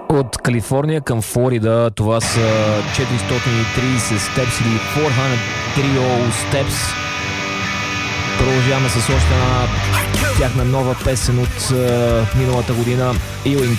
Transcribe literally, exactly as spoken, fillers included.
От Калифорния към Флорида, това са четиристотин и трийсет Steps или четиристотин и трийсет Steps. Продължаваме с още една тяхна нова песен от uh, миналата година, Ealing.